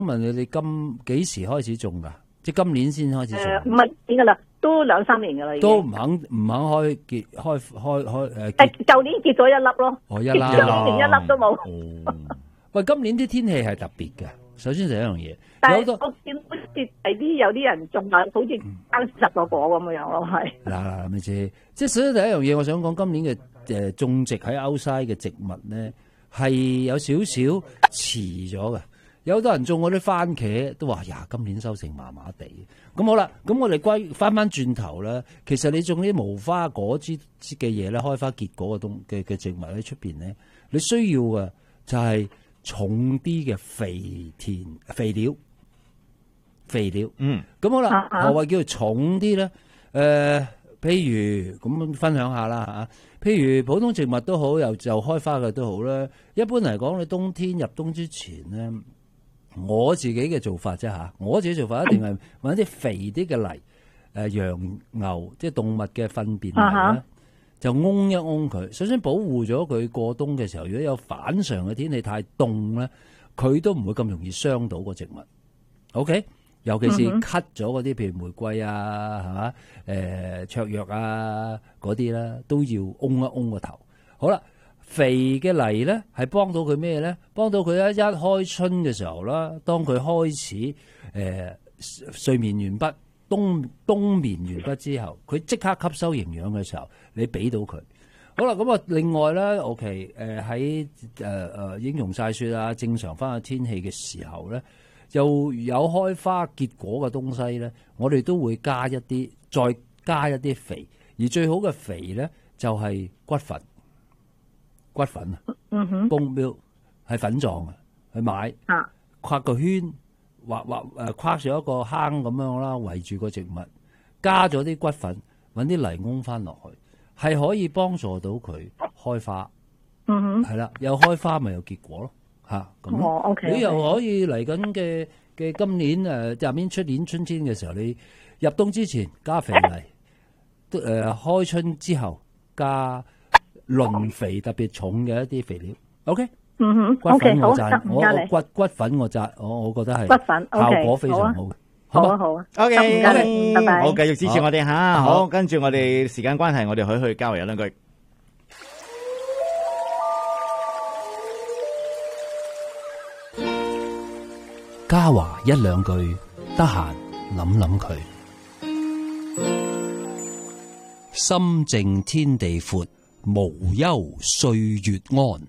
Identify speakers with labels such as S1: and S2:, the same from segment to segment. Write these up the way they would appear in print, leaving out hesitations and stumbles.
S1: 問你幾時開始種㗎？即係今年先開始種？
S2: 唔係點㗎啦，都2-3年㗎啦。
S1: 都唔肯開
S2: 舊年結咗1粒咯。
S1: 一粒，
S2: 今年連1粒都冇。
S1: 喂，今年啲天氣係特別嘅。首先就一樣嘢，
S2: 但係我見好似有啲人種啊，好似啱10個果咁樣咯，係。
S1: 嗱，咪即係首先第一樣嘢，我想講今年嘅種植喺歐西嘅植物咧，係有少少遲咗嘅。有好多人種嗰啲番茄都話呀，今年收成麻麻地。咁好啦，咁我哋翻轉頭咧，其實你種啲無花果之嘅嘢咧，開花結果嘅植物喺出邊咧，你需要嘅就係重啲嘅肥料。咁好啦，何謂叫做重啲咧？譬如咁分享下啦嚇，譬如普通植物都好，又開花嘅都好啦。一般嚟講，你冬天入冬之前咧，我自己嘅做法啫嚇，我自己做法一定係揾啲肥啲嘅泥，羊牛即係動物嘅糞便泥咧。就嗡一嗡佢，首先保護咗佢過冬嘅時候，如果有反常嘅天氣太凍咧，佢都唔會咁容易傷到個植物。OK， 尤其是 cut 咗嗰啲，譬如玫瑰啊，係嘛？芍藥啊嗰啲啦，都要嗡一嗡個頭。好啦，肥嘅泥咧係幫到佢咩咧？幫到佢一開春嘅時候啦，當佢開始睡眠完畢。冬眠完畢之後，佢即刻吸收營養嘅時候，你俾到佢。好啦，咁啊，另外咧 ，OK， 喺已經溶晒雪啊，正常翻去天氣嘅時候咧，又有開花結果嘅東西咧，我哋都會再加一啲肥，而最好嘅肥咧就係骨粉啊，bone meal 係粉狀嘅，去買畫個圈。跨上一個坑咁樣啦，圍住個植物，加咗啲骨粉，揾啲泥翁翻落去，係可以幫助到佢開花。係啦，有開花咪有結果咯，咁咯。
S2: OK，
S1: 你又可以嚟緊嘅今年入面出年春天嘅時候，你入冬之前加肥泥，開春之後加磷肥特別重嘅一啲肥料。OK。骨粉我讚，我骨粉我讚，我覺得係
S2: 骨粉
S1: 效果非常好。
S2: 好啊好啊
S3: ，OK，
S2: 拜拜。
S3: 好，繼續支持我哋吓，好，跟住我哋時間關係，我哋可以去交流兩句。
S1: 嘉華一兩句，得閒諗諗佢。心靜天地闊，無憂歲月安。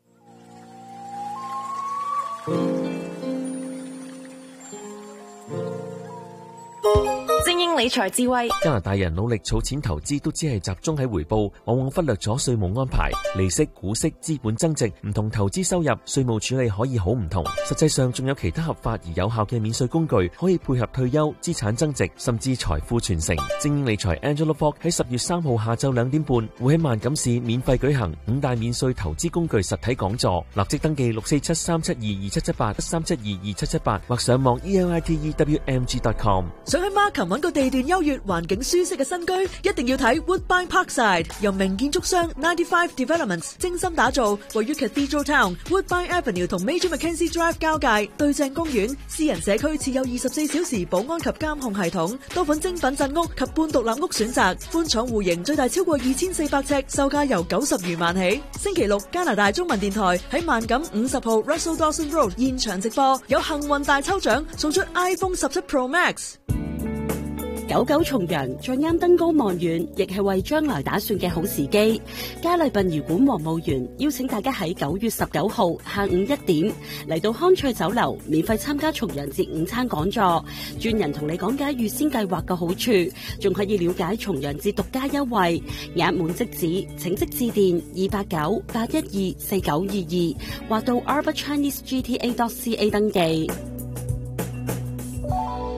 S4: 精英理財智慧。
S5: 加拿大人努力儲錢投資都只係集中喺回報，往往忽略咗稅務安排、利息、股息、資本增值，唔同投資收入，稅務處理可以好唔同。實際上仲有其他合法而有效嘅免稅工具，可以配合退休、資產增值，甚至財富傳承。精英理財 Angela Fogg 喺10月3號下晝2點半會喺萬錦市免費舉行5大免稅投資工具實體講座，立即登記647-372-2778 或上網 elitewmg.com。
S6: 想喺 Markham 揾個地段優越、環境舒適嘅新居，一定要睇 Woodbine Parkside， 由名建築商95 Developments 精心打造，位於 Cathedral Town、Woodbine Avenue 同 Major Mackenzie Drive 交界，對正公園，私人社區設有24小時保安及監控系統，多款精品鎮屋及半獨立屋選擇，寬敞戶型，最大超過2400尺，售價由90餘萬起。星期六加拿大中文電台喺萬錦50號 Russell Dawson Road 現場直播，有幸運大抽獎，送出 iPhone 17 Pro Max。
S7: 久久重陽，再啱登高望遠，亦係為將來打算嘅好時機。嘉麗殯儀館黃務園邀請大家喺9月19號下午1點嚟到康翠酒樓，免費參加重陽節午餐講座，專人同你講解預先計劃嘅好處，仲可以了解重陽節獨家優惠，額滿即止，請即致電289-812-4922或到 ArborChineseGTA.ca 登記。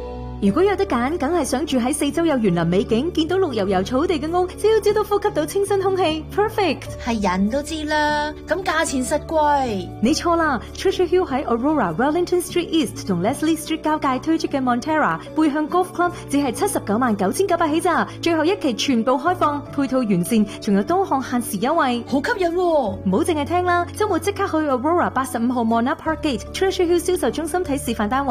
S8: 如果有得揀，梗係想住喺四周有園林美景，見到綠油油草地嘅屋，朝朝都呼吸到清新空氣 ，perfect。
S9: 係人都知啦，咁價錢實貴。
S8: 你錯啦 ，Treasure Hill 喺 Aurora、Wellington Street East 同 Leslie Street 交界推出嘅 Montera 背向 Golf Club 只係799900起咋，最後一期全部開放，配套完善，仲有多項限時優惠，
S9: 好吸引喎！
S8: 唔好淨係聽啦，周末即刻去 Aurora85號 Monarch Park Gate Treasure Hill 銷售中心睇示範單位。